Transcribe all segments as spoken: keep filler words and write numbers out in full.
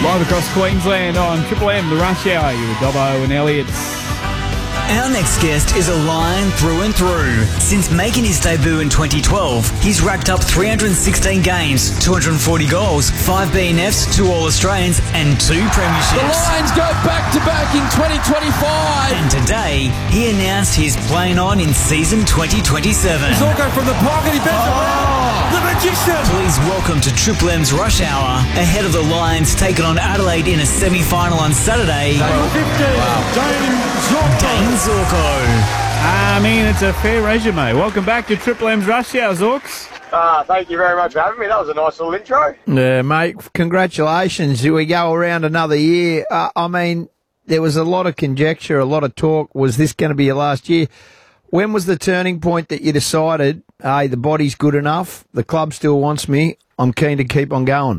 Live across Queensland on Triple M, the Rush Hour. You with Dobbo and Elliott. Our next guest is a Lion through and through. Since making his debut in twenty twelve, he's racked up three hundred sixteen games, two hundred forty goals, five B N Fs, two All-Australians and two premierships. The Lions go back-to-back in twenty twenty-five. And today, he announced he's playing on in season twenty twenty-seven. Zorko from the pocket, he bends oh. around. The magician! Please welcome to Triple M's Rush Hour, ahead of the Lions taking on Adelaide in a semi-final on Saturday. fifty, wow. Dane Zorko. Dane Zorko. I mean, it's a fair resume. Welcome back to Triple M's Rush Hour, Zorks. Uh, thank you very much for having me. That was a nice little intro. Yeah, mate, congratulations. We go around another year. Uh, I mean, there was a lot of conjecture, a lot of talk. Was this going to be your last year? When was the turning point that you decided, hey, the body's good enough, the club still wants me, I'm keen to keep on going?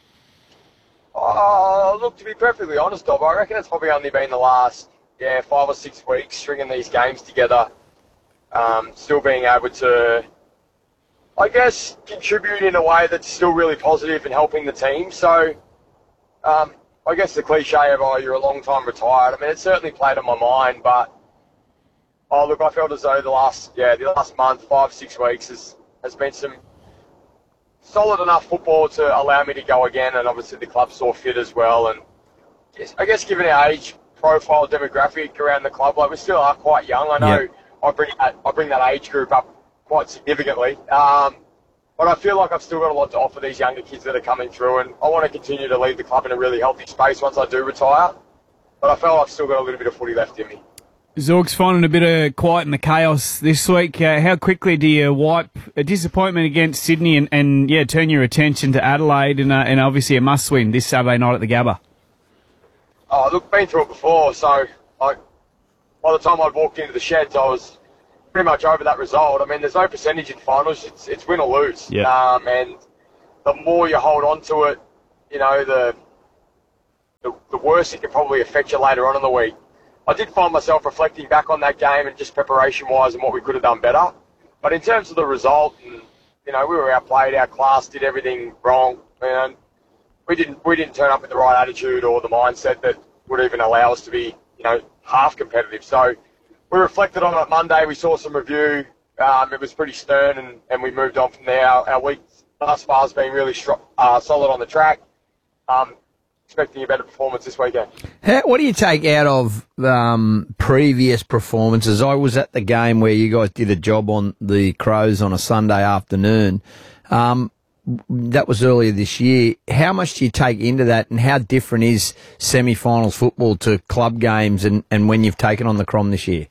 Oh, look, to be perfectly honest, Dob, I reckon it's probably only been the last, yeah, five or six weeks stringing these games together, um, still being able to, I guess, contribute in a way that's still really positive and helping the team. So, um, I guess the cliche of, oh, you're a long time retired, I mean, it certainly played on my mind, but oh, look, I felt as though the last, yeah, the last month, five, six weeks has, has been some solid enough football to allow me to go again, and obviously the club saw fit as well. And yes, I guess given our age profile, demographic around the club, like we still are quite young. I know yeah. I bring that, I bring that age group up quite significantly, um, but I feel like I've still got a lot to offer these younger kids that are coming through, and I want to continue to lead the club in a really healthy space once I do retire. But I feel I've still got a little bit of footy left in me. Zork's finding a bit of quiet in the chaos this week. Uh, how quickly do you wipe a disappointment against Sydney and, and yeah, turn your attention to Adelaide and, uh, and obviously a must-win this Saturday night at the Gabba? Oh, look, been through it before, so I, by the time I'd walked into the sheds, I was pretty much over that result. I mean, there's no percentage in finals. It's, it's win or lose. Yeah. Um, and the more you hold on to it, you know, the, the, the worse it can probably affect you later on in the week. I did find myself reflecting back on that game and just preparation-wise and what we could have done better. But in terms of the result, and, you know, we were outplayed, our class did everything wrong. And we didn't we didn't turn up with the right attitude or the mindset that would even allow us to be, you know, half competitive. So we reflected on it Monday. We saw some review. Um, it was pretty stern, and, and we moved on from there. Our, our week thus far has been really stro- uh, solid on the track. Um, expecting a better performance this weekend. How, what do you take out of um, previous performances? I was at the game where you guys did a job on the Crows on a Sunday afternoon. Um, that was earlier this year. How much do you take into that, and how different is semi-finals football to club games and, and when you've taken on the Crom this year?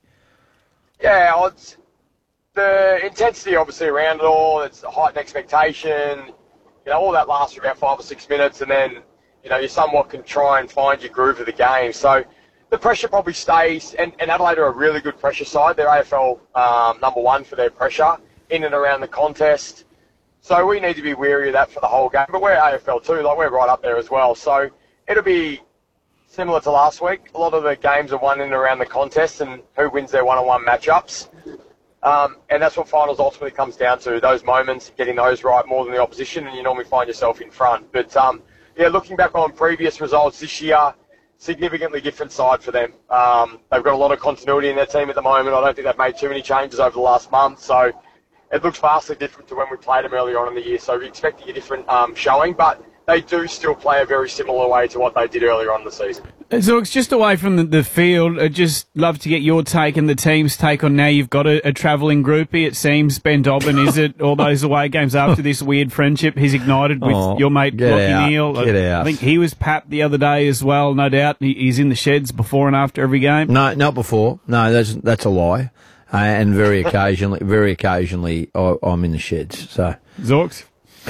Yeah, it's the intensity obviously around it all. It's a heightened expectation. You know, all that lasts for about five or six minutes, and then you know, you somewhat can try and find your groove of the game. So the pressure probably stays, and, and Adelaide are a really good pressure side. They're A F L um, number one for their pressure in and around the contest. So we need to be wary of that for the whole game. But we're A F L too, like we're right up there as well. So it'll be similar to last week. A lot of the games are won in and around the contest and who wins their one-on-one matchups. Um, and that's what finals ultimately comes down to, those moments, getting those right more than the opposition, and you normally find yourself in front. But um, yeah, looking back on previous results this year, significantly different side for them. Um, they've got a lot of continuity in their team at the moment. I don't think they've made too many changes over the last month, so it looks vastly different to when we played them earlier on in the year. So we're expecting a different um, showing, but they do still play a very similar way to what they did earlier on in the season. So it's just away from the, the field. I'd just love to get your take and the team's take on now you've got a, a travelling groupie, it seems. Ben Dobbin, is it all those away games after this weird friendship he's ignited with oh, your mate Lockie out, Neal? Get I, out. I think he was papped the other day as well, no doubt. He, he's in the sheds before and after every game. No, not before. No, that's that's a lie. Uh, and very occasionally, very occasionally, I, I'm in the sheds. So Zorks?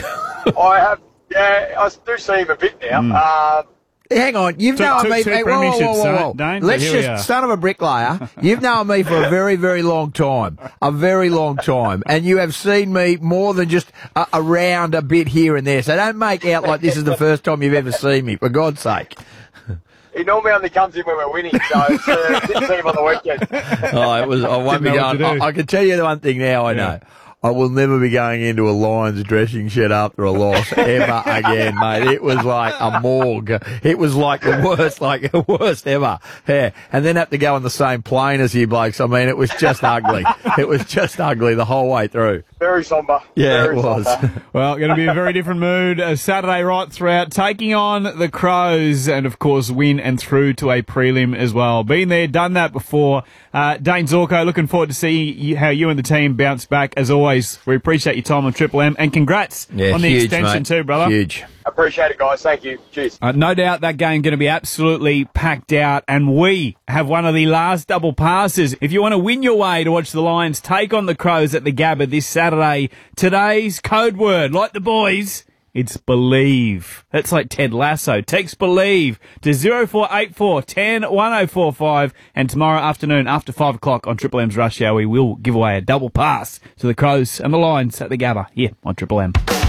I have, yeah, I do see him a bit now. Mm. Uh, Hang on, you've Two- known two- me. two Hey, whoa, whoa, whoa, whoa, whoa. premierships, Dane, Let's so here we are. just, son of a bricklayer, you've known me for a very, very long time. A very long time. And you have seen me more than just uh, around a bit here and there. So don't make out like this is the first time you've ever seen me, for God's sake. he normally only comes in when we're winning, so it's, uh, didn't see him on the weekend. Oh, it was, I won't be Didn't know what going. to do. I, I can tell you the one thing now I know. I will never be going into a Lions dressing shed after a loss ever again, mate. It was like a morgue. It was like the worst, like the worst ever. Yeah. And then have to go on the same plane as you blokes. I mean, it was just ugly. It was just ugly the whole way through. Very sombre. Yeah, Very it was. sombre. Well, going to be a very different mood uh, Saturday right throughout, taking on the Crows and, of course, win and through to a prelim as well. Been there, done that before. Uh, Dane Zorko, looking forward to seeing you, how you and the team bounce back. As always, we appreciate your time on Triple M, and congrats Yeah, on the huge, extension mate. too, brother. Huge. Appreciate it, guys. Thank you. Cheers. Uh, no doubt that game going to be absolutely packed out, and we have one of the last double passes. If you want to win your way to watch the Lions take on the Crows at the Gabba this Saturday, today's code word, like the boys, it's believe. That's like Ted Lasso. Text believe to zero four eight four, one zero, one zero four five, and tomorrow afternoon after five o'clock on Triple M's Rush Hour, we will give away a double pass to the Crows and the Lions at the Gabba here on Triple M.